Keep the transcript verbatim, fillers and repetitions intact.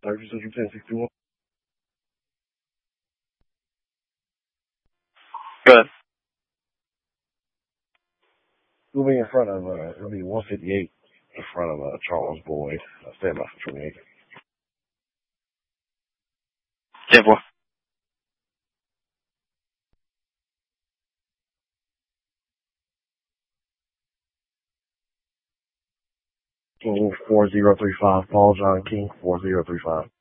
Thirty Central ten sixty-one. Good. We'll be in front of, uh, it'll be one fifty-eight in front of, uh, Charles Boyd. Uh, stand by for twenty-eight. ten four. King four zero three five, Paul John King four zero three five.